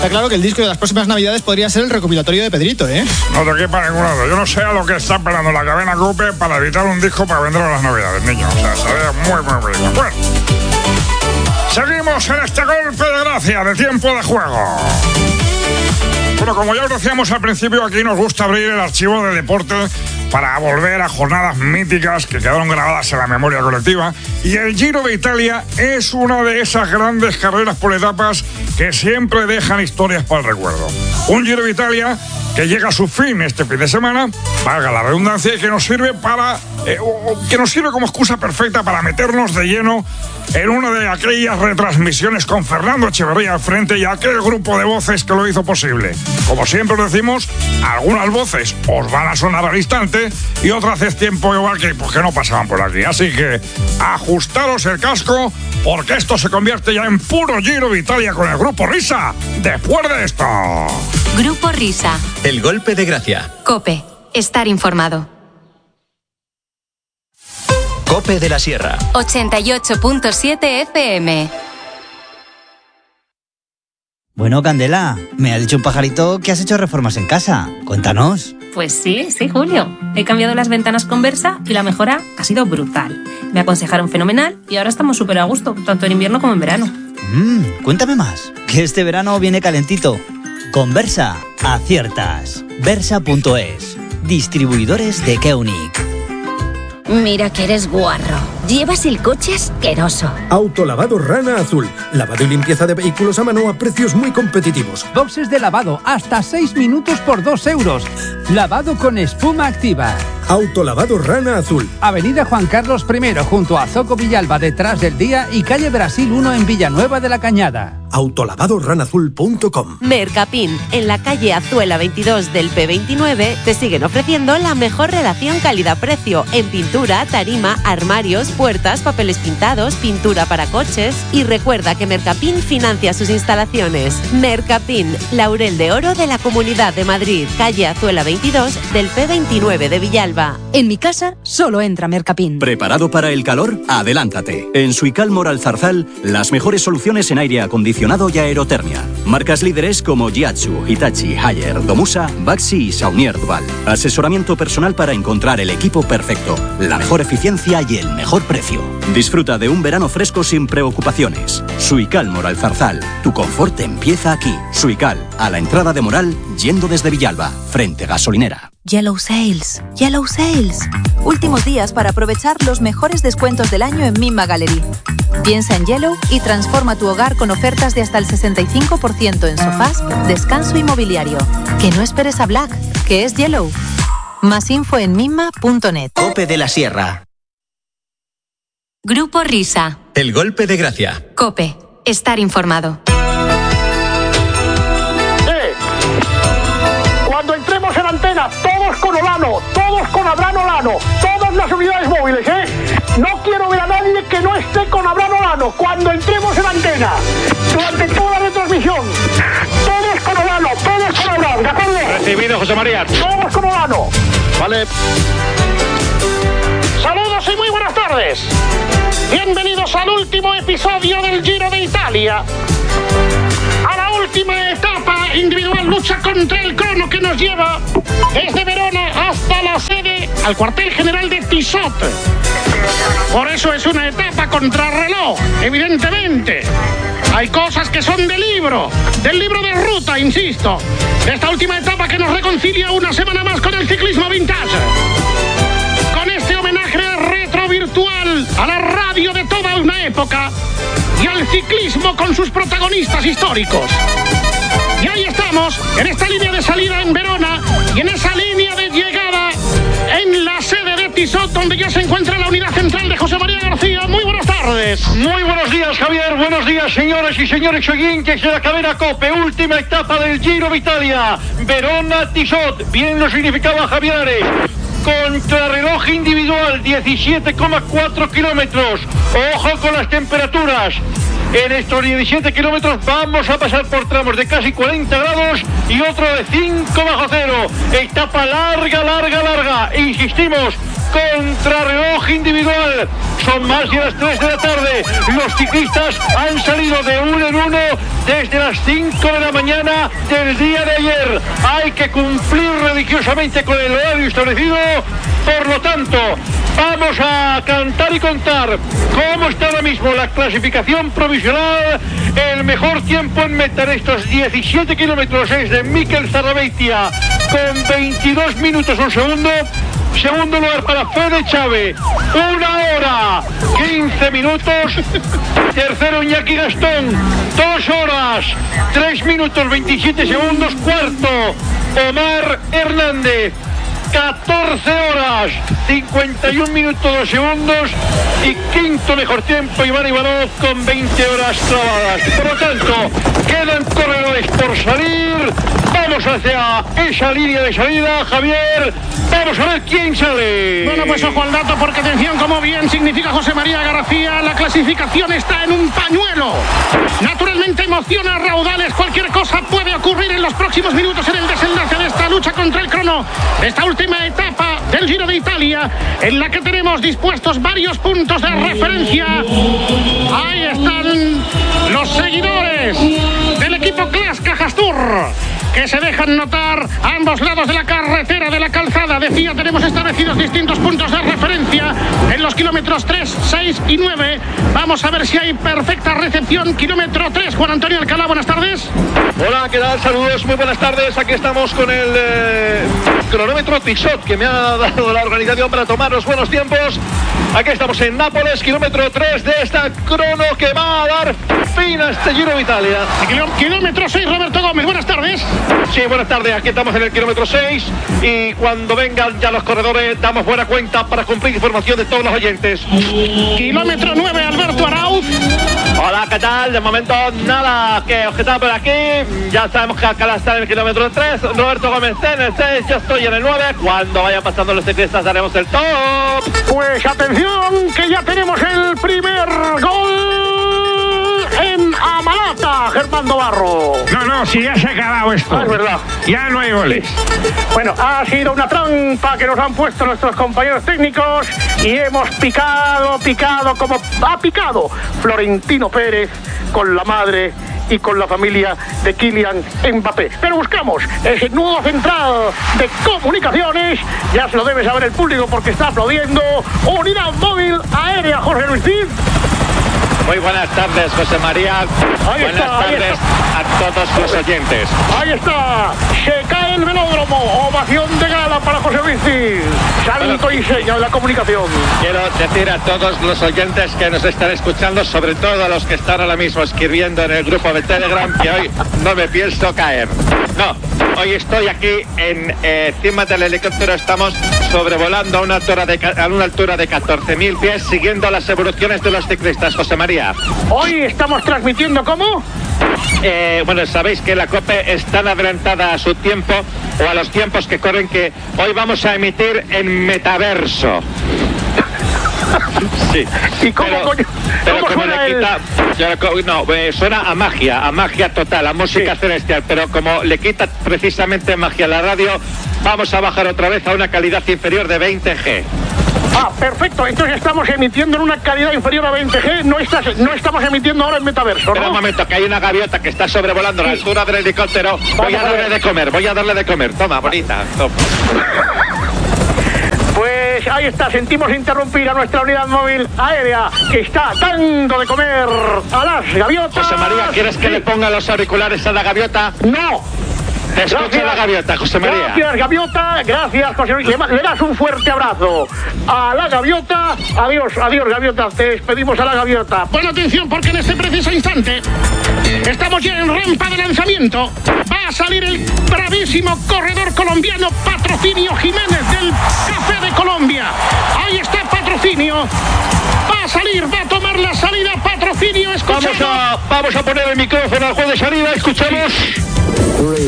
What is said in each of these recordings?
Está claro que el disco de las próximas navidades podría ser el recopilatorio de Pedrito, ¿eh? No te quepa ningún lado. Yo no sé a lo que está esperando la cadena COPE para editar un disco para vender a las navidades, niño. O sea, sería muy rico. Bueno, seguimos en este golpe de gracia de tiempo de juego. Bueno, como ya os decíamos al principio, aquí nos gusta abrir el archivo de deporte para volver a jornadas míticas que quedaron grabadas en la memoria colectiva. Y el Giro de Italia es una de esas grandes carreras por etapas que siempre dejan historias para el recuerdo. Un Giro de Italia que llega a su fin este fin de semana, valga la redundancia, y que nos sirve como excusa perfecta para meternos de lleno en una de aquellas retransmisiones con Fernando Echeverría al frente y aquel grupo de voces que lo hizo posible. Como siempre os decimos, algunas voces os van a sonar al instante y otras hace tiempo igual que no pasaban por aquí. Así que ajustaros el casco porque esto se convierte ya en puro Giro de Italia con el Grupo Risa después de esto. Grupo Risa. El golpe de gracia. COPE. Estar informado. COPE de la Sierra. 88.7 FM. Bueno, Candela, me ha dicho un pajarito que has hecho reformas en casa. Cuéntanos. Pues sí, Julio. He cambiado las ventanas con Versa y la mejora ha sido brutal. Me aconsejaron fenomenal y ahora estamos súper a gusto, tanto en invierno como en verano. Cuéntame más, que este verano viene calentito. Con Versa, aciertas. Versa.es. Distribuidores de Keunig. Mira que eres guarro. Llevas el coche asqueroso. Autolavado Rana Azul. Lavado y limpieza de vehículos a mano a precios muy competitivos. Boxes de lavado hasta 6 minutos por 2 euros. Lavado con espuma activa. Autolavado Rana Azul. Avenida Juan Carlos I, junto a Zoco Villalba, detrás del Día, y calle Brasil 1 en Villanueva de la Cañada. Autolavadorranazul.com. Mercapin, en la calle Azuela 22 del P29, te siguen ofreciendo la mejor relación calidad-precio en pintura, tarima, armarios, puertas, papeles pintados, pintura para coches. Y recuerda que Mercapin financia sus instalaciones. Mercapin, Laurel de Oro de la Comunidad de Madrid, calle Azuela 22 del P29 de Villalba. En mi casa solo entra Mercapin. ¿Preparado para el calor? Adelántate. En Suical Moral Zarzal, las mejores soluciones en aire acondicionado y aerotermia. Marcas líderes como Yaesu, Hitachi, Haier, Domusa, Baxi y Saunier Duval. Asesoramiento personal para encontrar el equipo perfecto, la mejor eficiencia y el mejor precio. Disfruta de un verano fresco sin preocupaciones. Suical Moral Zarzal. Tu confort empieza aquí. Suical, a la entrada de Moral, yendo desde Villalba, frente gasolinera. Yellow Sales. Yellow Sales. Últimos días para aprovechar los mejores descuentos del año en Mimma Gallery. Piensa en Yellow y transforma tu hogar con ofertas de hasta el 65% en sofás, descanso y mobiliario. Que no esperes a Black, que es Yellow. Más info en mimma.net. COPE de la Sierra. Grupo Risa. El golpe de gracia. COPE. Estar informado. Cuando entremos en antena, todos con Olano, todos con Abraham Olano, todas las unidades móviles, No quiero ver a nadie que no esté con Abraham Olano cuando entremos en antena, durante toda la retransmisión. Todos con Olano, todos con Abraham, ¿de acuerdo? Recibido, José María. Todos con Olano. Vale. Saludos y muy buenas tardes. Bienvenidos al último episodio del Giro de Italia. A la última etapa individual, lucha contra el crono que nos lleva desde Verona hasta la sede, al cuartel general de Tissot. Por eso es una etapa contrarreloj, evidentemente. Hay cosas que son del libro de ruta, insisto. Esta última etapa que nos reconcilia una semana más con el ciclismo vintage. Con este homenaje retro virtual a la radio de toda una época y al ciclismo con sus protagonistas históricos. Y ahí estamos, en esta línea de salida en Verona y en esa línea de llegada en la sede de Tissot, donde ya se encuentra la unidad central de José María García. Muy buenas tardes. Muy buenos días, Javier. Buenos días, señoras y señores oyentes de la cadena COPE. Última etapa del Giro de Italia. Verona-Tissot. Bien lo significaba Javier Ares. Contrarreloj individual, 17,4 kilómetros. Ojo con las temperaturas. En estos 17 kilómetros vamos a pasar por tramos de casi 40 grados y otro de 5 bajo cero. Etapa larga. Insistimos, contrarreloj individual. Son más de las 3 de la tarde. Los ciclistas han salido de uno en uno desde las 5 de la mañana del día de ayer. Hay que cumplir religiosamente con el horario establecido. Por lo tanto, vamos a cantar y contar cómo está ahora mismo la clasificación provisional. El mejor tiempo en meta en estos 17 kilómetros es de Mikel Zarrabeitia con 22 minutos un segundo. Segundo lugar para Fede Chávez, 1 hora 15 minutos. Tercero Iñaki Gastón, 2 horas 3 minutos 27 segundos. Cuarto Omar Hernández, 14 horas 51 minutos 2 segundos. Y quinto mejor tiempo Iván Ivanov con 20 horas clavadas. Por lo tanto, quedan corredores por salir. Vamos hacia esa línea de salida, Javier. Vamos a ver quién sale. Bueno, pues ojo al dato, porque atención, como bien significa José María García, la clasificación está en un pañuelo. Naturalmente emociona a raudales. Cualquier cosa puede ocurrir en los próximos minutos en el desenlace de esta lucha contra el crono, de esta última etapa del Giro de Italia, en la que tenemos dispuestos varios puntos de referencia. Ahí están los seguidores del equipo Clas Cajastur, que se dejan notar a ambos lados de la carretera, de la calzada. Decía, tenemos establecidos distintos puntos de referencia en los kilómetros 3, 6 y 9. Vamos a ver si hay perfecta recepción. Kilómetro 3, Juan Antonio Alcalá, buenas tardes. Hola, ¿qué tal? Saludos, muy buenas tardes. Aquí estamos con el cronómetro Tixot, que me ha dado la organización para tomar los buenos tiempos. Aquí estamos en Nápoles, kilómetro 3 de esta crono que va a dar fin a este Giro de Italia. Kilómetro 6, Roberto Gómez, buenas tardes. Sí, buenas tardes, aquí estamos en el kilómetro 6 y cuando vengan ya los corredores damos buena cuenta para cumplir información de todos los oyentes. Kilómetro 9, Alberto Arauz. Hola, ¿qué tal? De momento nada que objetar por aquí. Ya sabemos que Alcalá está en el kilómetro 3, Roberto Gómez en el 6, yo estoy en el 9. Cuando vayan pasando los ciclistas daremos el top. Pues atención, que ya tenemos el primer gol en Amalata, Germán Navarro. No, si ya se ha acabado esto. Es verdad. Ya no hay goles. Bueno, ha sido una trampa que nos han puesto nuestros compañeros técnicos y hemos picado como ha picado Florentino Pérez con la madre y con la familia de Kylian Mbappé. Pero buscamos ese nudo central de comunicaciones. Ya se lo debe saber el público porque está aplaudiendo. Unidad móvil aérea, Jorge Luis Cid. Muy buenas tardes, José María. Buenas tardes a todos los oyentes. Ahí está. Se cae el velódromo. Ovación de gala para José Luis Cid. Santo y seña de la comunicación. Quiero decir a todos los oyentes que nos están escuchando, sobre todo a los que están ahora mismo escribiendo en el grupo de Telegram, que hoy no me pienso caer. No, hoy estoy aquí encima del helicóptero. Estamos sobrevolando a una altura de 14.000 pies, siguiendo las evoluciones de los ciclistas, José María. Hoy estamos transmitiendo ¿cómo? Bueno, sabéis que la COPE es tan adelantada a su tiempo o a los tiempos que corren que hoy vamos a emitir en metaverso. Sí. ¿Y cómo suena suena a magia total, a música celestial, pero como le quita precisamente magia a la radio, vamos a bajar otra vez a una calidad inferior de 20G. Ah, perfecto. Entonces estamos emitiendo en una calidad inferior a 20G. No estamos emitiendo ahora en metaverso, ¿no? Pero un momento, que hay una gaviota que está sobrevolando la altura del helicóptero. Voy a darle de comer. Toma, bonita. Toma. Pues ahí está, sentimos interrumpir a nuestra unidad móvil aérea que está dando de comer a las gaviotas. José María, ¿quieres que le ponga los auriculares a la gaviota? ¡No! Escucha la gaviota, José María. Gracias, gaviota. Gracias, José Luis. Le das un fuerte abrazo a la gaviota. Adiós, gaviota. Te despedimos a la gaviota. Bueno, atención, porque en este preciso instante estamos ya en rampa de lanzamiento. Va a salir el bravísimo corredor colombiano Patrocinio Jiménez del Café de Colombia. Ahí está Patrocinio. Va a salir, va a tomar la salida Patrocinio. Vamos a poner el micrófono al juez de salida. Escuchamos. 3, 2,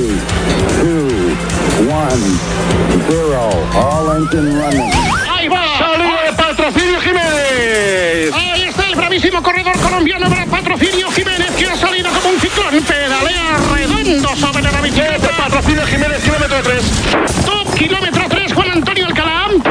1, 0. All engine running. Ahí va. Salida de Patrocinio Jiménez. Ahí está el bravísimo corredor colombiano Patrocinio Jiménez, que ha salido como un ciclón. Pedalea redondo sobre la bicicleta. Patrocinio Jiménez, kilómetro 3. Top kilómetro 3, Juan Antonio Alcalá. Aquí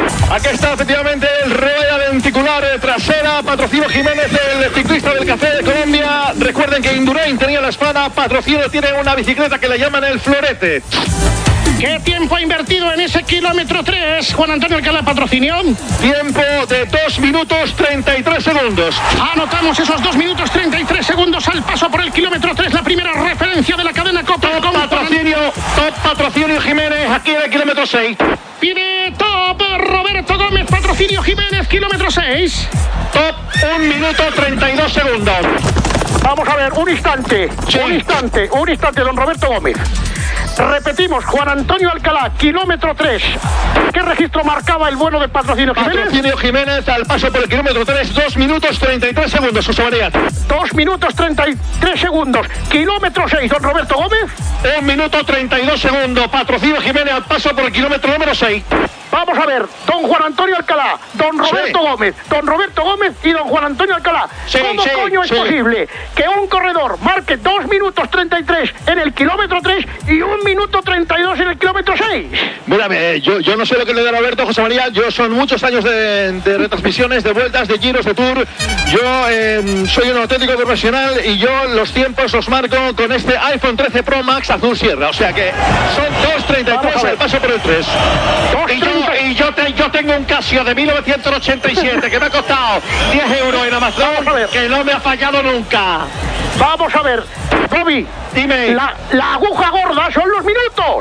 Aquí está efectivamente el rueda lenticular trasera, Patrocinio Jiménez, el ciclista del Café de Colombia. Recuerden que Indurain tenía la espada, Patrocinio tiene una bicicleta que le llaman el Florete. ¿Qué tiempo ha invertido en ese kilómetro 3, Juan Antonio Alcalá, Patrocinio? Tiempo de 2 minutos 33 segundos. Anotamos esos 2 minutos 33 segundos al paso por el kilómetro 3, la primera referencia de la cadena Copa. Top Patrocinio Jiménez, aquí en el kilómetro 6. Pide top Roberto Gómez, Patrocinio Jiménez, kilómetro 6. Top 1 minuto 32 segundos. Vamos a ver, un instante, don Roberto Gómez. Repetimos, Juan Antonio Alcalá, kilómetro 3. ¿Qué registro marcaba el bueno de Patrocinio Jiménez? Patrocinio Jiménez al paso por el kilómetro 3, 2 minutos 33 segundos, José María. 2 minutos 33 segundos. Kilómetro 6, don Roberto Gómez. 1 minuto 32 segundos. Patrocinio Jiménez al paso por el kilómetro número 6. Vamos a ver, don Juan Antonio Alcalá, don Roberto Gómez y don Juan Antonio Alcalá. ¿Cómo coño es posible que un corredor marque 2 minutos 33 en el kilómetro 3 y 1 minuto 32 en el kilómetro 6? Mira, yo no sé lo que le da Roberto, José María. Yo son muchos años de retransmisiones, de vueltas, de giros, de tour. Yo soy un auténtico profesional y yo los tiempos los marco con este iPhone 13 Pro Max azul sierra. O sea que son 2.33 al paso por el 3. Y yo tengo un Casio de 1987 que me ha costado 10 euros en Amazon, que no me ha fallado nunca. Vamos a ver, Bobby, dime. La aguja gorda son los minutos.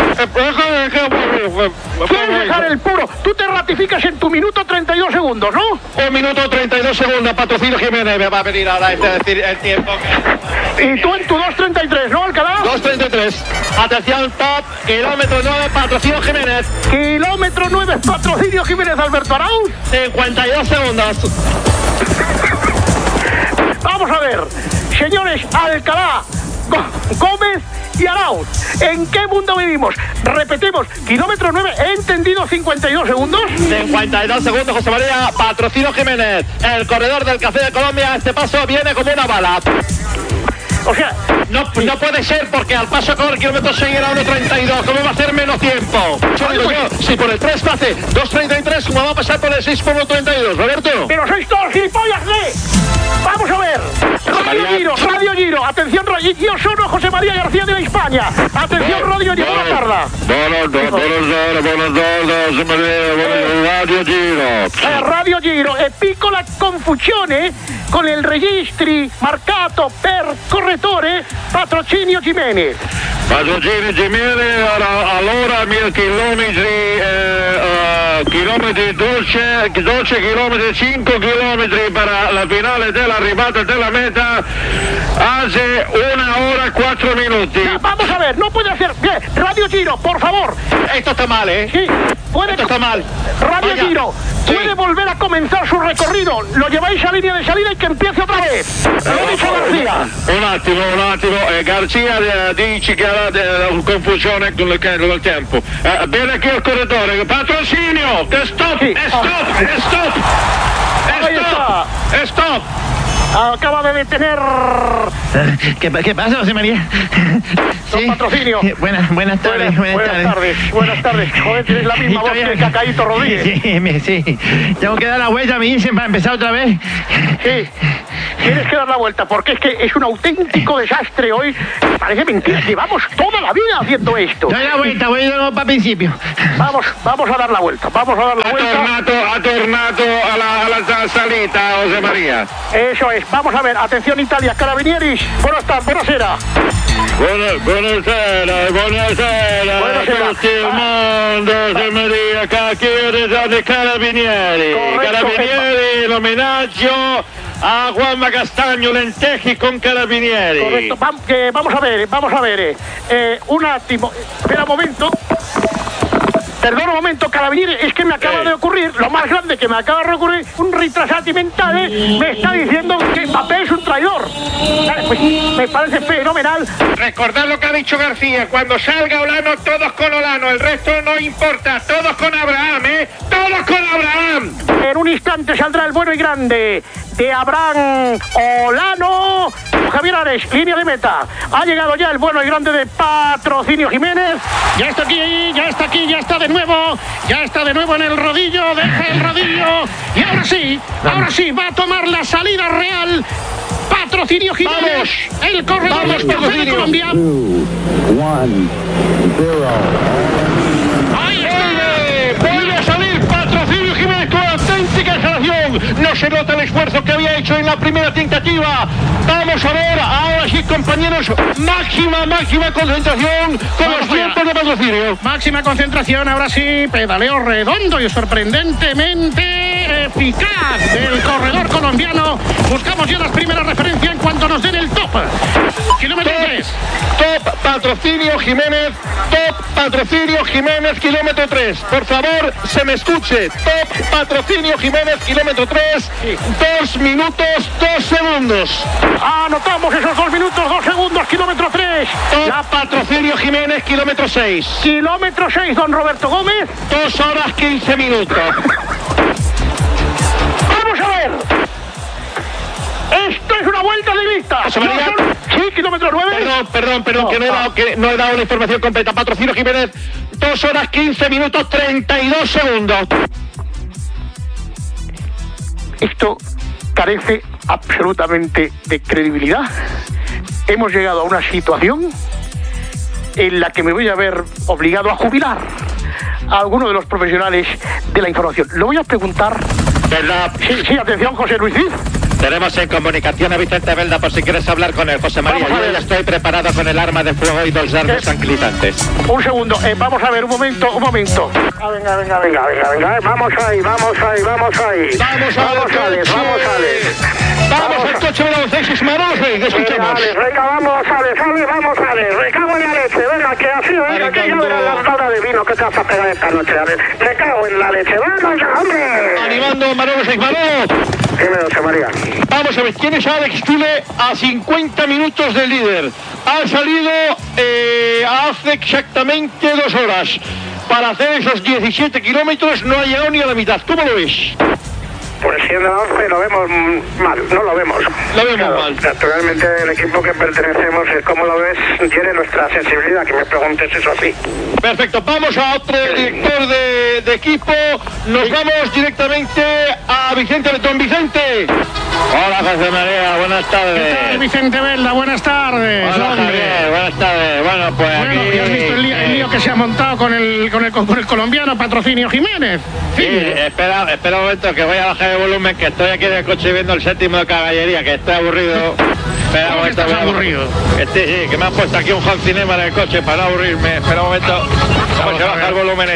¿Quieres dejar el puro? Tú te ratificas en tu minuto 32 segundos, ¿no? 1 minuto 32 segundos, Patrocinio Jiménez me va a venir ahora decir el tiempo. Y tú en tu 2.33, ¿no, Alcalá? 2.33. Atención, top, kilómetro 9, Patrocinio Jiménez. Kilómetro 9, Patrocinio Jiménez, Alberto Arauz. 52 segundos. Vamos a ver, señores, Alcalá, Gómez y Arauz, ¿en qué mundo vivimos? Repetimos, kilómetro 9, he entendido 52 segundos. 52 segundos, José María. Patrocinio Jiménez, el corredor del Café de Colombia, este paso viene como una bala. O sea, no puede ser porque al paso con el kilómetro 6 era 1.32. ¿Cómo va a hacer menos tiempo? Si por el 3 hace 2.33, ¿cómo va a pasar por el 6 por 1.32, Roberto? Pero sois todos gilipollas, Vamos a ver. Radio Giro. Atención, yo soy José María García de la España. Atención, Radio Giro. Buenas tardes. Radio Giro. Radio Giro. E piccola confusione con il registri marcato per correttore Patrocinio Jiménez. Patrocinio Jiménez, allora 1000 chilometri 12 chilometri, 5 chilometri para la finale della arrivata della meta, hace 1 hora 4 minutos. Vamos a ver, no puede hacer. Bien, Radio Giro, por favor. Esto está mal, ¿eh? Sí, puede. Esto está mal. Radio Giro, puede volver a comenzar su recorrido. Lo lleváis a línea de salida y que empiece otra vez. Lo dice García. Un attimo. García dice che ha confusione con il tempo. Viene aquí il corredore. Patrocinio, stop. Acaba de detener. ¿Qué pasa, José María? Don Patrocinio. Buenas tardes. Buenas tardes. Joder, tienes la misma voz que el Cacaíto Rodríguez. Sí. Tengo que dar la vuelta, me dicen, para empezar otra vez. Sí. Tienes que dar la vuelta, porque es que es un auténtico desastre hoy. Parece mentira, llevamos toda la vida haciendo esto. Doy la vuelta, voy de nuevo para principio. Vamos a dar la vuelta, Ha tornato alla salita, José María. Eso es, vamos a ver, atención Italia, Carabinieris, buonasera. Buonasera a tutto il mondo, José María, cacchiere dei Carabinieri. Carabinieri, in omaggio a Juanma Castaño, lenteji con Carabinieri. Correcto, vamos a ver, un attimo, espera un momento. Perdón un momento, Carabinieri, es que me acaba de ocurrir, lo más grande que me acaba de ocurrir, un retrasati mentale me está diciendo que Mbappé es un traidor. Pues me parece fenomenal. Recordad lo que ha dicho García, cuando salga Olano, todos con Olano, el resto no importa, todos con Abraham, todos con Abraham. En un instante saldrá el bueno y grande de Abraham Olano. Javier Ares, línea de meta. Ha llegado ya el bueno y grande de Patrocinio Jiménez. Ya está aquí, ya está de nuevo. Ya está de nuevo en el rodillo, deja el rodillo. Y ahora sí, va a tomar la salida real. Patrocinio Jiménez, el corredor de Colombia. 2, 1, 0. Vuelve a salir Patrocinio Jiménez con auténtica exhalación. No se nota el esfuerzo que había hecho en la primera tentativa. Vamos a ver, ahora sí, compañeros, máxima concentración con los tiempos de Patrocinio. Máxima concentración, ahora sí, pedaleo redondo y sorprendentemente eficaz del corredor colombiano. Buscamos ya las primeras referencias en cuanto nos den el top. Kilómetro 3. Top Patrocinio Jiménez, kilómetro 3. Por favor, se me escuche. Top Patrocinio Jiménez, kilómetro 3. 2 minutos, 2 segundos. Anotamos esos 2 minutos, 2 segundos, kilómetro 3. Top Patrocinio Jiménez, kilómetro 6. Kilómetro 6, don Roberto Gómez. 2 horas 15 minutos. Vamos a ver. Esto es una vuelta de vista. Sí, kilómetro 9. Perdón, que no he dado la información completa. Patrocinio Jiménez, 2 horas 15 minutos 32 segundos. Esto carece absolutamente de credibilidad. Hemos llegado a una situación en la que me voy a ver obligado a jubilar a alguno de los profesionales de la información. Lo voy a preguntar. ¿Verdad? Sí, atención, José Luis Cid. Tenemos en comunicación a Vicente Belda por si quieres hablar con él, José María. Yo ya estoy preparado con el arma de fuego y 2 dardos tranquilizantes. Un segundo, vamos a ver, un momento. Venga. Vamos ahí. Vamos al coche de la Alex Maros, escuchamos. Venga, vamos a ver. Recago en la leche, venga, que así, venga, que ya verás la tabla de vino que te vas a pegar esta noche, a ver. Recago en la leche, vamos, hombre. Animando Manolo Seixmarós. Dime, José María. Vamos a ver, tienes a Alex Tule a 50 minutos del líder. Ha salido hace exactamente 2 horas. Para hacer esos 17 kilómetros no ha llegado ni a la mitad. ¿Cómo lo ves? Pues siendo la 11 lo vemos mal, no lo vemos. Lo vemos mal. Naturalmente el equipo que pertenecemos, ¿cómo lo ves? Tiene nuestra sensibilidad, que me preguntes eso así. Perfecto, vamos a otro director de equipo. Nos vamos directamente a Vicente. Don Vicente. Hola, José María, buenas tardes. ¿Qué tal, Vicente Belda? Buenas tardes. Hola, Javier, buenas tardes. Bueno, pues aquí... ¿Ya has visto el lío que se ha montado con el colombiano Patrocinio Jiménez? Sí, espera un momento que voy a bajar el volumen, que estoy aquí en el coche viendo el 7º de caballería, que estoy aburrido. Espera un momento. ¿Estás aburrido? Sí, que me han puesto aquí un home cinema en el coche para no aburrirme. Espera un momento. Vamos a bajar el volumen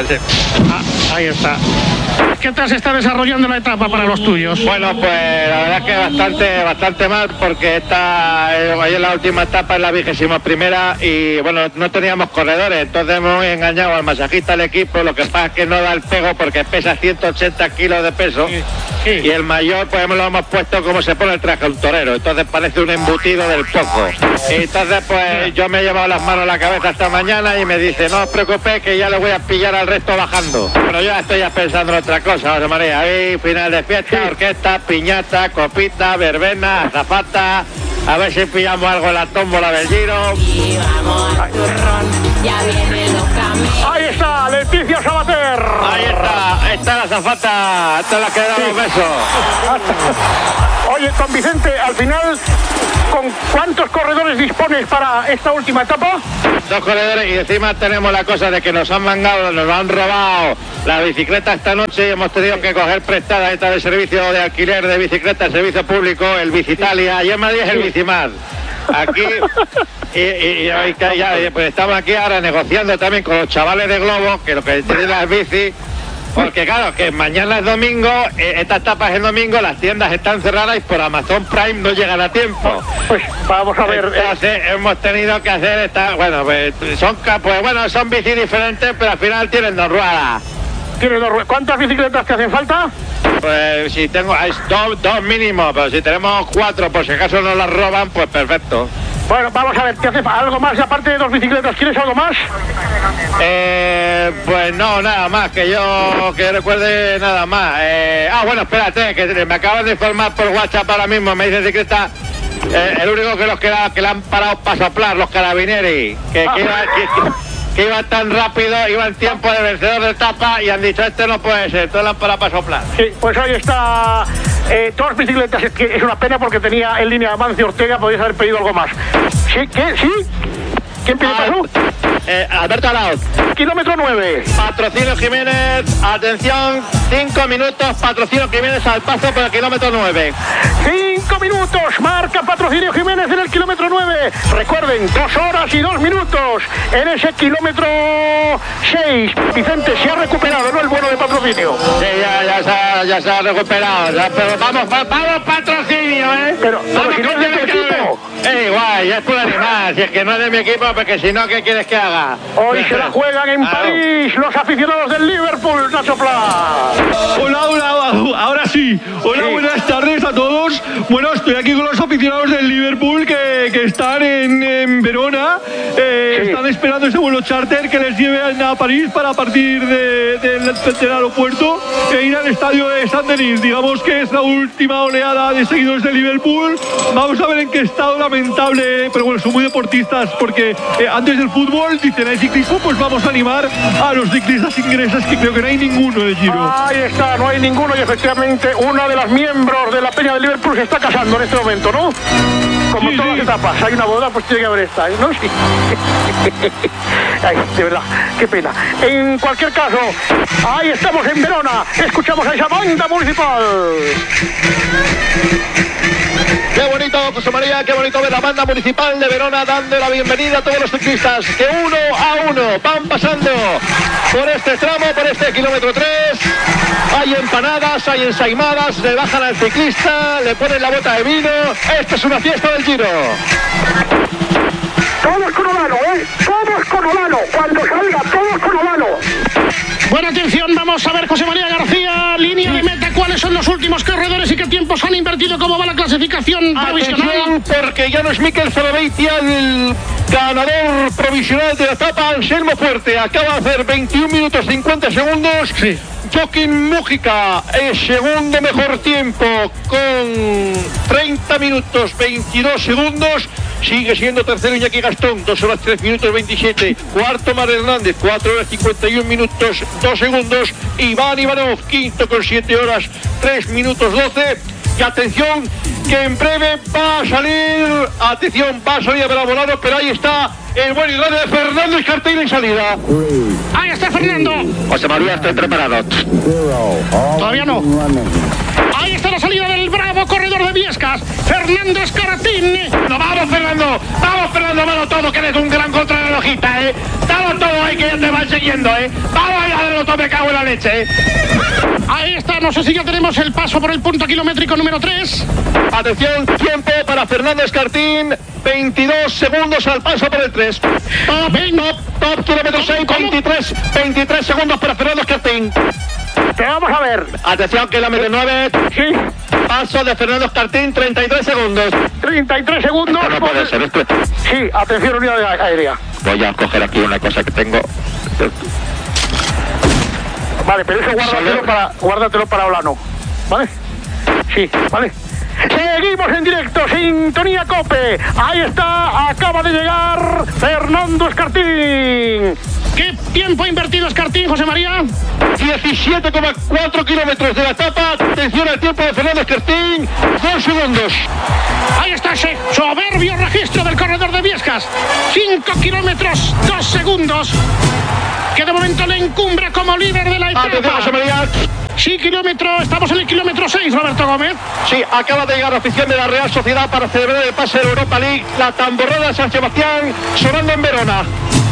Ahí está. ¿Qué tal se está desarrollando la etapa para los tuyos? Bueno, pues la verdad es que bastante mal, porque hoy en la última etapa, es la 21ª, y bueno, no teníamos corredores, entonces hemos engañado al masajista del equipo. Lo que pasa es que no da el pego porque pesa 180 kilos de peso. Sí. Y el mayor pues lo hemos puesto como se pone el traje a un torero, entonces parece un embutido del pozo. Y entonces pues yo me he llevado las manos a la cabeza esta mañana y me dice: no os preocupéis, que ya le voy a pillar al resto bajando. Pero yo ya estoy pensando en otra cosa, José María. Ahí, final de fiesta, orquesta, piñata, copita, verbena, azafata. A ver si pillamos algo en la tómbola del Giro. Y vamos a turrón, ya vienen los caminos. Ahí está, Leticia Sabater. Ahí está la azafata. Esta es la que da los besos. Oye, don Vicente, al final, ¿con cuántos corredores dispones para esta última etapa? 2 corredores, y encima tenemos la cosa de que nos han mangado, nos han robado la bicicleta esta noche y hemos tenido que coger prestada esta de servicio de alquiler de bicicleta, servicio público, el Bicitalia. Ayer me dije el Bicimar. Aquí, pues estamos aquí ahora negociando también con los chavales de Globo, que lo que tienen las bicis. Porque claro, que mañana es domingo, esta etapa es el domingo, las tiendas están cerradas y por Amazon Prime no llegan a tiempo. Pues vamos a ver. Entonces, hemos tenido que hacer esta, son bicis diferentes, pero al final tienen 2 ruedas. ¿Cuántas bicicletas te hacen falta? Pues si tengo, hay 2 mínimo, pero si tenemos 4, por si acaso nos las roban, pues perfecto. Bueno, vamos a ver, ¿te hace algo más aparte de 2 bicicletas? ¿Quieres algo más? Pues no, nada más, que yo recuerde nada más. Bueno, espérate, que me acabas de informar por WhatsApp ahora mismo, me dice Cicleta el único que le han parado para soplar, los Carabinieri, que iban tan rápido, iban tiempo de vencedor de etapa y han dicho, este no puede ser, entonces le han parado para soplar. Sí, pues ahí está. Dos bicicletas, es que es una pena porque tenía en línea Amancio Ortega, podéis haber pedido algo más. ¿Sí? ¿Qué? ¿Sí? ¿Quién pide paso? Alberto Arauz. Kilómetro 9. Patrocinio Jiménez, atención, 5 minutos, Patrocinio Jiménez al paso por el kilómetro 9. 5 minutos, marca Patrocinio Jiménez en el kilómetro 9. Recuerden, 2 horas y 2 minutos en ese kilómetro 6. Vicente, se ha recuperado, ¿no? El vuelo de Patrocinio. Sí, ya se ha recuperado. Pero vamos Patrocinio, ¿eh? Pero si no es de mi equipo. Igual, ya es por animar. Si es que no es de mi equipo, porque si no, ¿qué quieres que haga? Hoy se la juegan en París los aficionados del Liverpool, Nacho Pla. Hola, ahora sí. Hola, buenas tardes a todos. Bueno, estoy aquí con los aficionados del Liverpool que están en Verona. Están esperando ese vuelo charter que les lleve a París para partir del aeropuerto e ir al estadio de Saint-Denis. Digamos que es la última oleada de seguidores del Liverpool. Vamos a ver en qué estado lamentable, pero bueno, son muy deportistas porque antes del fútbol, dicen el ciclismo, pues vamos a animar a los ciclistas ingleses, que creo que no hay ninguno del Giro. Ahí está, no hay ninguno y efectivamente una de las miembros de la Peña del Liverpool se está casando en este momento, ¿no? Como en todas las etapas, hay una boda, pues tiene que haber esta, ¿no? Sí. Ay, de verdad, qué pena. En cualquier caso, ahí estamos en Verona, escuchamos a esa banda municipal. Qué bonito, José María, qué bonito ver la banda municipal de Verona dando la bienvenida a todos los ciclistas que uno a uno van pasando por este tramo, por este kilómetro 3. Hay empanadas, hay ensaimadas, le bajan al ciclista, le ponen la bota de vino. Esto es una fiesta del Giro. Todos con Olano, todos con Olano, cuando salga, todos con Olano. Buena atención, vamos a ver José María García, línea de meta, cuáles son los últimos corredores y qué tiempos han invertido, cómo va la clasificación provisional. Porque ya no es Mikel Zerabeitia el ganador provisional de la etapa. Anselmo Fuerte acaba de hacer 21 minutos 50 segundos. Sí. Joaquín Mújica es segundo mejor tiempo con 30 minutos 22 segundos. Sigue siendo tercero Iñaki Gastón, 2 horas 3 minutos 27. Cuarto Mar Hernández, 4 horas 51 minutos 2 segundos. Iván Ivanov, quinto con 7 horas 3 minutos 12. Y atención, que en breve va a salir, va a salir Volano, pero ahí está el buen y grande de Fernando Escartín en salida. Ahí está Fernando. José María, estoy preparado. Todavía no. Ahí está la salida del bravo corredor de Viescas, Fernando Escaratín. No, vamos Fernando, dalo todo, que eres un gran contrarrelojista, dalo todo ahí que ya te van siguiendo, vamos a darlo todo, me cago en la leche, Ahí está, no sé si ya tenemos el paso por el punto kilométrico número 3. Atención, tiempo para Fernando Escartín, 22 segundos al paso por el 3. Top, kilómetro 6, 23 segundos para Fernando Escartín. Te vamos a ver. Atención, kilómetro 9. Sí. Paso de Fernando Escartín, 33 segundos. 33 segundos. Esto no puede ser, esto. Sí, atención, unidad aérea. Voy a coger aquí una cosa que tengo. Vale, pero eso guárdatelo para Olano. ¿Vale? Sí, vale. Seguimos en directo, sintonía COPE. Ahí está, acaba de llegar Fernando Escartín. ¿Qué tiempo ha invertido Escartín, José María? 17,4 kilómetros de la etapa. Atención al tiempo de Fernando Escartín, 2 segundos. Ahí está ese soberbio registro del corredor de Viescas. 5 kilómetros, 2 segundos. Que de momento le encumbra como líder de la etapa. Atención, José María. Sí, estamos en el kilómetro 6, Roberto Gómez. Sí, acaba de llegar la afición de la Real Sociedad para celebrar el pase de Europa League. La tamborrada de San Sebastián sonando en Verona.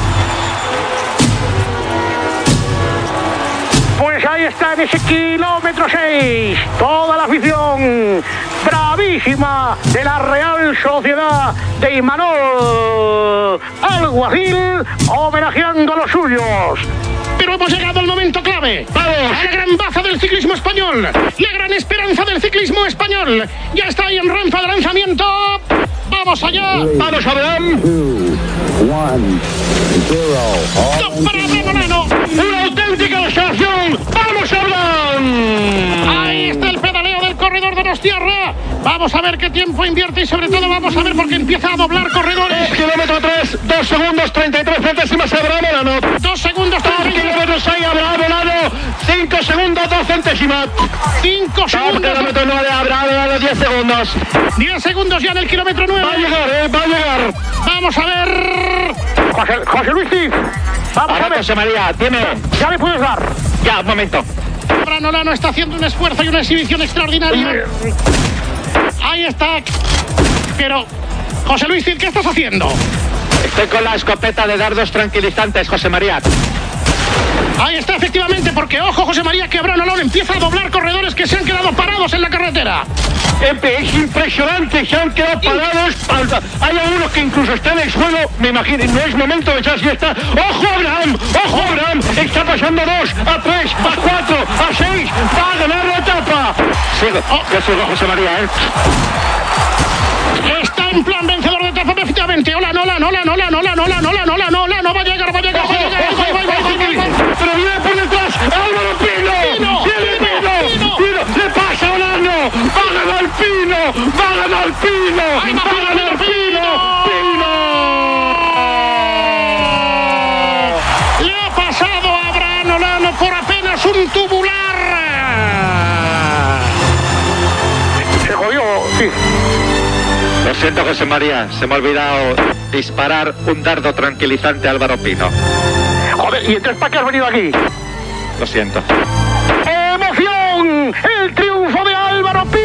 Pues ahí está en ese kilómetro 6. Toda la afición bravísima de la Real Sociedad de Imanol Alguacil homenajeando a los suyos. Pero hemos llegado al momento clave. ¡Vamos! A la gran baza del ciclismo español. La gran esperanza del ciclismo español. Ya está ahí en rampa de lanzamiento. ¡Vamos allá! ¡Vamos, Abraham! 2, 1, 0. ¡Top para Abraham Olano! ¡Una auténtica desación! ¡Vamos, Abraham! Ahí está el pedaleo del corredor corredor Donostierra. Vamos a ver qué tiempo invierte y sobre todo vamos a ver por qué empieza a doblar corredores. Kilómetro 3, 2 segundos 33 centésimas Abraham Olano. 2 segundos 2 kilómetros 6 Abraham Olano. 5 segundos 2 centésimas. 5 segundos. Kilómetro 9 Abraham Olano, 10 segundos. 10 segundos ya en el kilómetro 9. Va a llegar. Vamos a ver. José Luis Cid. Vamos a ver. José María, dime. Ya le puedes dar. Ya, un momento. Abraham Olano está haciendo un esfuerzo y una exhibición extraordinaria. Ahí está. Pero, José Luis Cid, ¿qué estás haciendo? Estoy con la escopeta de dardos tranquilizantes, José María. Ahí está, efectivamente, porque, ojo, José María, que Abraham Olano empieza a doblar corredores que se han quedado parados en la carretera. Es impresionante, se han quedado parados. Hay algunos que incluso están en el suelo. Me imagino, no es momento de echar siesta. ¡Ojo, Abraham! ¡Ojo, Abraham! Está pasando 2, a 3, a 4, a 6. Va a ganar la etapa. Yo sigo, José María, Está en plan vencedor de etapa, efectivamente. Hola, no va a llegar. Pero viene por detrás, Álvaro Pino. Pino, le pasa a Olano. Va a ganar Pino. Le ha pasado a Abraham Olano por apenas un tubular. Se jodió, sí. Lo siento, José María, se me ha olvidado disparar un dardo tranquilizante a Álvaro Pino. Joder, ¿y entonces para qué has venido aquí? Lo siento. ¡Emoción! El triunfo de Álvaro Pino.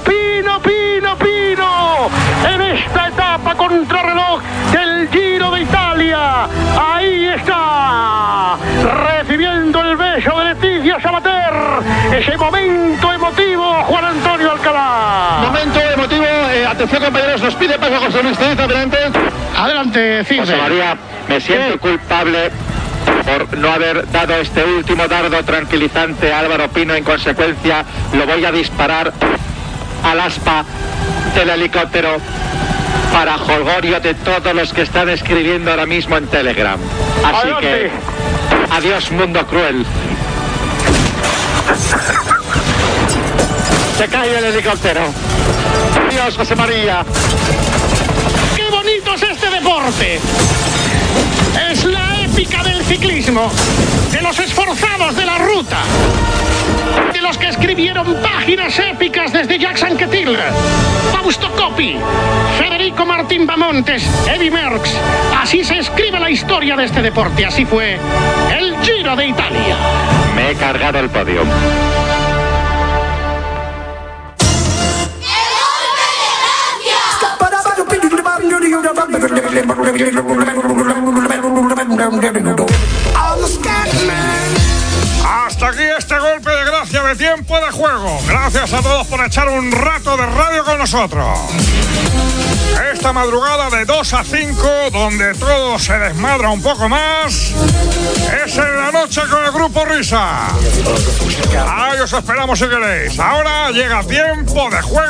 En esta etapa contrarreloj del Giro de Italia. Ahí está. Recibiendo el beso de Leticia Sabater. Ese momento emotivo, Juan Antonio Alcalá. Momento emotivo. Atención, compañeros, nos pide paso José Luis Cid. Adelante, Cid. José María, me siento culpable por no haber dado este último dardo tranquilizante a Álvaro Pino. En consecuencia, lo voy a disparar al aspa del helicóptero para jolgorio de todos los que están escribiendo ahora mismo en Telegram. Así que, adiós, mundo cruel. Se cae el helicóptero. Adiós, José María. ¡Qué bonito es este deporte! Es la épica del ciclismo, de los esforzados de la ruta, de los que escribieron páginas épicas desde Jacques Anquetil, Fausto Coppi, Federico Martín Bamontes, Eddy Merckx. Así se escribe la historia de este deporte. Así fue el Giro de Italia. Me he cargado el podio. Hasta aquí este golpe de gracia de tiempo de juego. Gracias a todos por echar un rato de radio con nosotros. Esta madrugada de 2 a 5, donde todo se desmadra un poco más, es en la noche con el Grupo Risa. Ahí os esperamos si queréis. Ahora llega tiempo de juego.